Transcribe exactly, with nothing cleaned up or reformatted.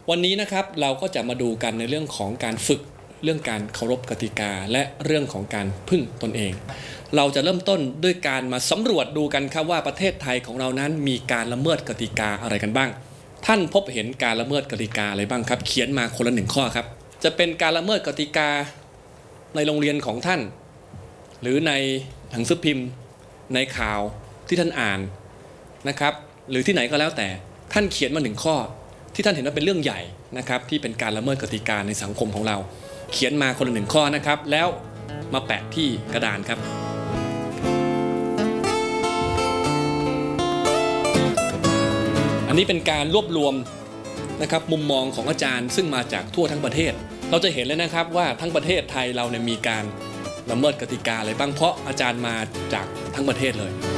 วันนี้นะครับเราก็จะมาดูกันในเรื่องของการฝึกเรื่องการเคารพกติกาและเรื่องของการพึ่งตนเองเราจะเริ่มต้นด้วยการมาสำรวจดูกันครับว่าประเทศไทยของเรานั้นมีการละเมิดกติกาอะไรกันบ้างท่านพบเห็นการละเมิดกติกาอะไรบ้างครับเขียนมาคนละหนึ่งข้อครับจะเป็นการละเมิดกติกาในโรงเรียนของท่านหรือในหนังสือพิมพ์ในข่าวที่ท่านอ่านนะครับหรือที่ไหนก็แล้วแต่ท่านเขียนมาหนึ่งข้อที่ท่านเห็นว่าเป็นเรื่องใหญ่นะครับที่เป็นการละเมิดกติกาในสังคมของเราเขียนมาคนละหนึ่งข้อนะครับแล้วมาแปะที่กระดานครับอันนี้เป็นการรวบรวมนะครับมุมมองของอาจารย์ซึ่งมาจากทั่วทั้งประเทศเราจะเห็นเลยนะครับว่าทั้งประเทศไทยเราเนี่ยมีการละเมิดกติกาอะไรบ้างเพราะอาจารย์มาจากทั้งประเทศเลย